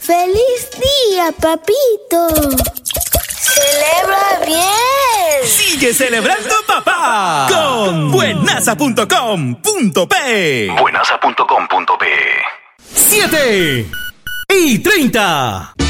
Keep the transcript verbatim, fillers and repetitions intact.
¡Feliz día, papito! ¡Celebra bien! ¡Sigue celebrando, papá! Con buenaza punto com punto pe. buenaza punto com punto pe. ¡Siete! ¡Y treinta!